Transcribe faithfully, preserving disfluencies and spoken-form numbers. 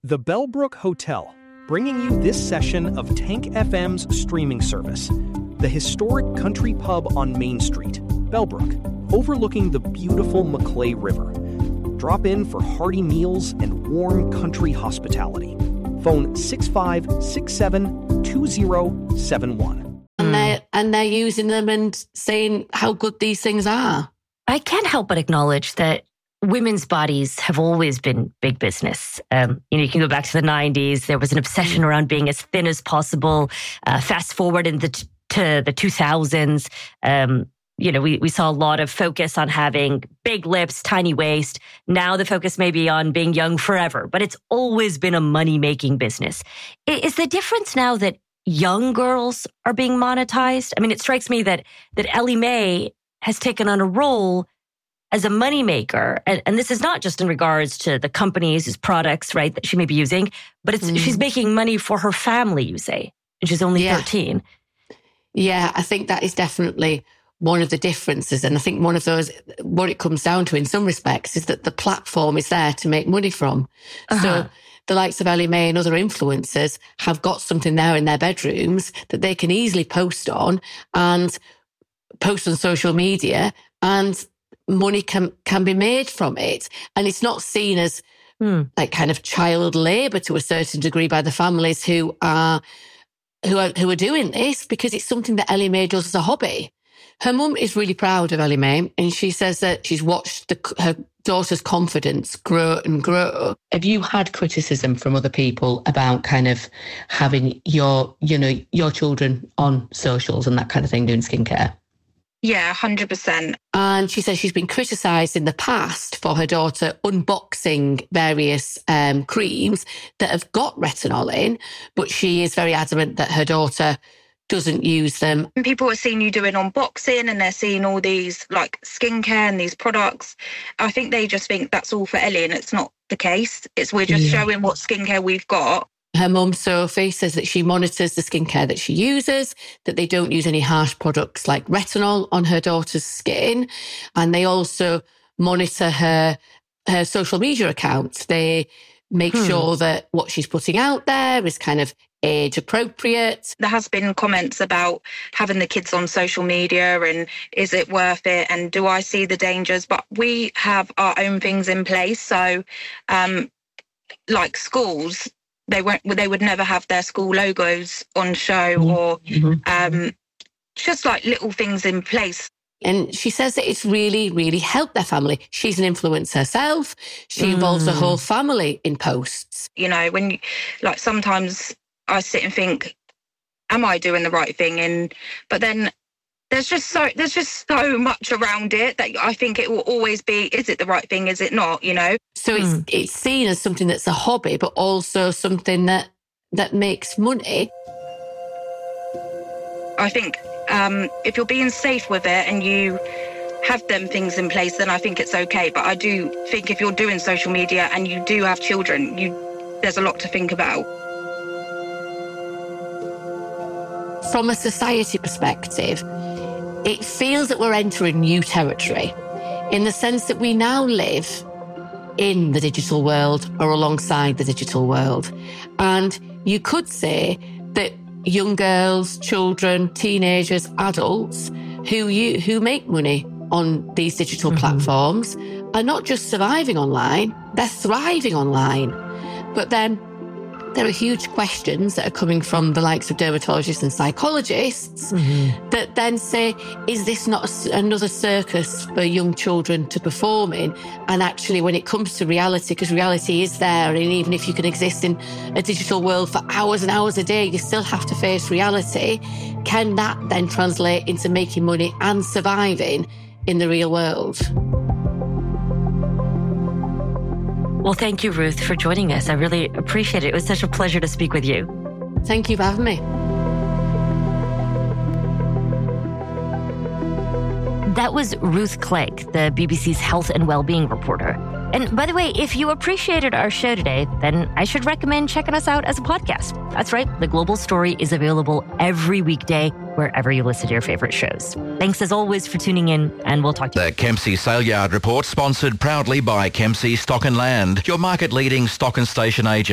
The Bellbrook Hotel, bringing you this session of Tank F M's streaming service. The historic country pub on Main Street, Bellbrook, overlooking the beautiful Maclay River. Drop in for hearty meals and warm country hospitality. Phone six five six seven two zero seven one. And they're, and they're using them and saying how good these things are. I can't help but acknowledge that women's bodies have always been big business. Um, you know, you can go back to the nineties. There was an obsession around being as thin as possible. Uh, fast forward into t- to the two thousands. Um, you know, we, we saw a lot of focus on having big lips, tiny waist. Now the focus may be on being young forever, but it's always been a money-making business. Is the difference now that young girls are being monetized? I mean, it strikes me that that Ellie Mae has taken on a role as a moneymaker. And, and this is not just in regards to the companies' products, right, that she may be using, but it's mm. she's making money for her family, you say, and she's only yeah. thirteen. Yeah, I think that is definitely one of the differences. And I think one of those, what it comes down to in some respects is that the platform is there to make money from. Uh-huh. So the likes of Ellie Mae and other influencers have got something there in their bedrooms that they can easily post on and post on social media, and money can can be made from it. And it's not seen as mm. like kind of child labour to a certain degree by the families who are who are who are doing this, because it's something that Ellie Mae does as a hobby. Her mum is really proud of Ellie Mae, and she says that she's watched the, her daughter's confidence grow and grow. Have you had criticism from other people about kind of having your, you know, your children on socials and that kind of thing, doing skincare? Yeah, one hundred percent. And she says she's been criticised in the past for her daughter unboxing various um, creams that have got retinol in, but she is very adamant that her daughter doesn't use them. People are seeing you doing unboxing and they're seeing all these like skincare and these products. I think they just think that's all for Ellie, and it's not the case. It's we're just yeah. showing what skincare we've got. Her mum, Sophie, says that she monitors the skincare that she uses, that they don't use any harsh products like retinol on her daughter's skin. And they also monitor her, her social media accounts. They make hmm. sure that what she's putting out there is kind of age appropriate. There has been comments about having the kids on social media and is it worth it, and do I see the dangers? But we have our own things in place. So um, like schools, They won't. They would never have their school logos on show, or mm-hmm. um, just like little things in place. And she says that it's really, really helped their family. She's an influencer herself. She mm. involves the whole family in posts. You know, when you, like sometimes I sit and think, "Am I doing the right thing?" And but then there's just so there's just so much around it that I think it will always be: is it the right thing? Is it not? You know. So it's mm. it's seen as something that's a hobby, but also something that that makes money. I think um, if you're being safe with it and you have them things in place, then I think it's okay. But I do think if you're doing social media and you do have children, you there's a lot to think about. From a society perspective, it feels that we're entering new territory in the sense that we now live in the digital world or alongside the digital world. And you could say that young girls, children, teenagers, adults who you, who make money on these digital mm-hmm. platforms are not just surviving online, they're thriving online. But then there are huge questions that are coming from the likes of dermatologists and psychologists mm-hmm. that then say, is this not a, another circus for young children to perform in? And actually, when it comes to reality, because reality is there, and even if you can exist in a digital world for hours and hours a day, you still have to face reality. Can that then translate into making money and surviving in the real world? Well, thank you, Ruth, for joining us. I really appreciate it. It was such a pleasure to speak with you. Thank you for having me. That was Ruth Clegg, the B B C's health and well-being reporter. And by the way, if you appreciated our show today, then I should recommend checking us out as a podcast. That's right. The Global Story is available every weekday wherever you listen to your favorite shows. Thanks as always for tuning in, and we'll talk to you. The Kempsey Sale Yard Report, sponsored proudly by Kempsey Stock and Land, your market-leading stock and station agent.